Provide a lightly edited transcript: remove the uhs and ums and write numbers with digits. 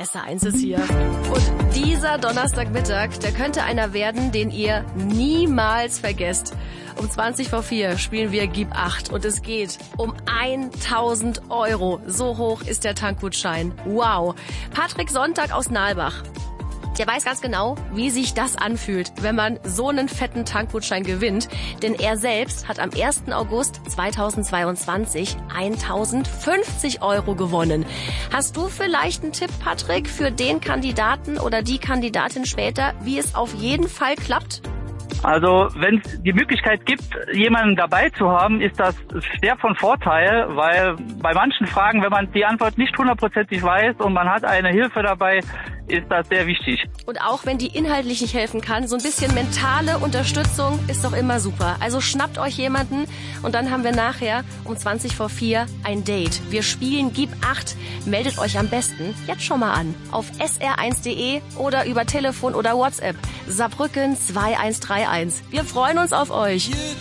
SR1 ist hier. Und dieser Donnerstagmittag, der könnte einer werden, den ihr niemals vergesst. Um 4:20 spielen wir Gib 8 und es geht um 1.000 Euro. So hoch ist der Tankgutschein. Wow. Patrick Sonntag aus Nalbach. Der weiß ganz genau, wie sich das anfühlt, wenn man so einen fetten Tankgutschein gewinnt. Denn er selbst hat am 1. August 2022 1.050 Euro gewonnen. Hast du vielleicht einen Tipp, Patrick, für den Kandidaten oder die Kandidatin später, wie es auf jeden Fall klappt? Also wenn es die Möglichkeit gibt, jemanden dabei zu haben, ist das sehr von Vorteil, weil bei manchen Fragen, wenn man die Antwort nicht 100% weiß und man hat eine Hilfe dabei, ist das sehr wichtig. Und auch wenn die inhaltlich nicht helfen kann, so ein bisschen mentale Unterstützung ist doch immer super. Also schnappt euch jemanden und dann haben wir nachher um 4:20 ein Date. Wir spielen Gib 8. Meldet euch am besten jetzt schon mal an auf sr1.de oder über Telefon oder WhatsApp. Saarbrücken 2131. Wir freuen uns auf euch.